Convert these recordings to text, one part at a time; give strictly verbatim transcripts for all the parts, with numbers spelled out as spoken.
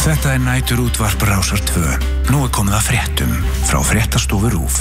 Þetta er næturútvarp Rásar tvö. Nú er komið að fréttum frá Fréttastofu RÚV.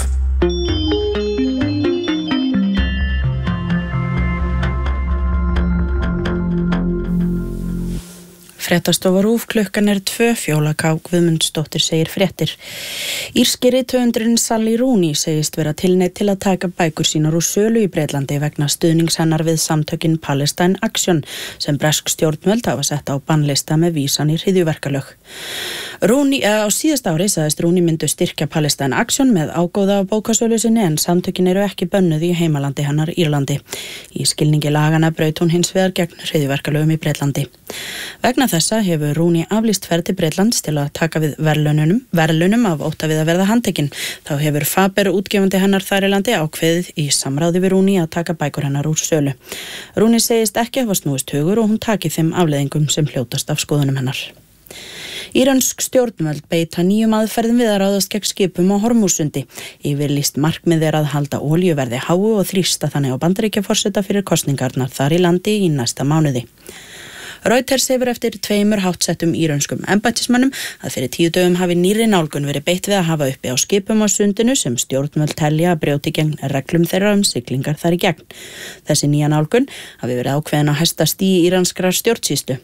Fréttastofa RÚV, klukkan er tvö, Fjóla K. Guðmundsdóttir segir fréttir. Írski rithöfundurinn Sally Rooney segist vera tilneydd til að taka bækur sínar úr sölu í Bretlandi vegna stuðnings hennar við samtökin Palestine Action sem bresk stjórnvöld hafa sett á bannlista með vísan í hryðjuverkalög. Rooney, á síðasta ári sagðist Rooney myndu styrkja Palestine Action með ágóða á bókasölu sinni en samtökin eru ekki bönnuð í heimalandi hennar Írlandi. Í skilningi lagana braut hún hins vegar gegn hryðjuverkalögum í Bretlandi. Vegna þessa hefur Rooney aflýst ferð til Bretlands til að taka við verðlaununum, verðlaunum af ótta við að verða handtekinn. Þá hefur Faber útgefandi hennar þar í landi ákveðið í samráði við Rooney að taka bækur hennar úr sölu. Rooney segist ekki hafa snúist hugur og hún taki þeim afleiðingum sem hljótast af skoðunum hennar. Írönsk stjórnvöld beita nýjum aðferðum við að ráðast gegn skipum á Hormússundi. Yfirlýst markmið er að halda olíuverði háu og þrýsta þannig á Bandaríkjaforseta fyrir kosningarnar þar í landi í næsta mánuði. Reuters hefur eftir tveimur háttsettum írönskum embættismönnum að fyrir tíu dögum hafi nýrri nálgun verið beitt við að hafa uppi á skipum á sundinu sem stjórnvöld telja að brjóti gegn reglum þeirra um siglingar þar í gegn. Þessi nýja nálgun hafi verið ákveðin á hæsta stigi íranskrar stjórnsýslu.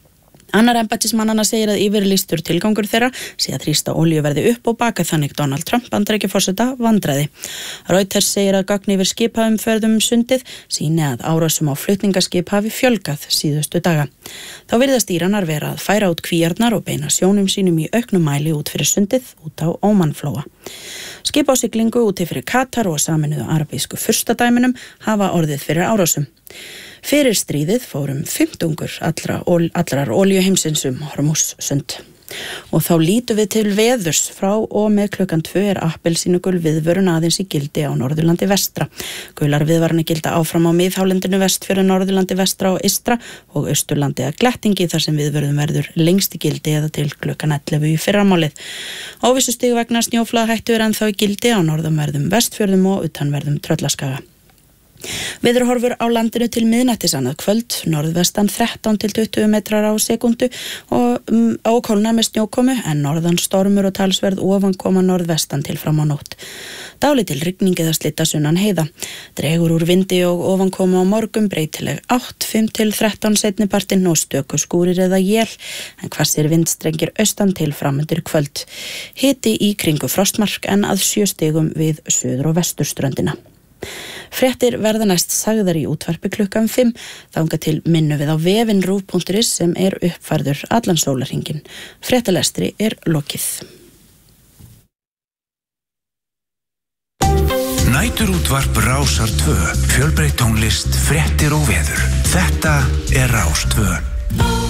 Annar embættismannanna segir að yfirlýstur tilgangur þeirra sé að þrýsta olíuverði upp og baka þannig Donald Trump Bandaríkjaforseta vandræði. Reuters segir að gögn yfir skipaumferðum um sundið sýni að árásum á flutningaskip hafi fjölgað síðustu daga. Þá virðast Íranar vera að færa út kvíarnar og beina sjónum sínum í auknum mæli út fyrir sundið út á Ómanflóa. Skip á siglingu úti fyrir Katar og Sameinuðu arabísku furstadæmunum hafa orðið fyrir árásum. Fyrir stríðið fórum fimmtungur allra, allrar olíuheimsins um Hormússund. Og þá lítum við til veðurs. Frá og með klukkan tvö er appelsínugul viðvörun aðeins í gildi á Norðurlandi vestra. Gular viðvaranir gilda áfram á miðhálendinu vest fyrir Norðurlandi vestra og eystra og Austurlandi að Glettingi þar sem viðvörun verður lengst í gildi eða til klukkan ellefu í fyrramálið. Óvissustig vegna snjóflóðahættu er ennþá í gildi á norðanverðum Vestfjörðum og utanverðum Tröllaskaga. Veðurhorfur á landinu til miðnættis annað kvöld, norðvestan þrettán til tuttugu metrar á sekundu og um, ákólna með snjókomu en norðan stormur og talsverð ofankoma norðvestan til fram á nótt. Dálítil rigning eða slydda sunnan heiða. Dregur úr vindi og ofankoma á morgun breytileg átt, fimm til þrettán seinnipartinn og stöku skúrir eða él en hvassir vindstrengir austan til framundir kvöld. Hiti í kringu frostmark en að sjö stigum við suður- og vesturströndina. Fréttir verða næst sagðar í útvarpi klukkan fimm, þangað til minnu við á vefinn rúv punktur is sem er uppfærður allan sólarhringinn. Fréttalestri er lokið. Næturútvarp Rásar tvö. Fjölbreytt tónlist, fréttir og veður. Þetta er Rás tvö.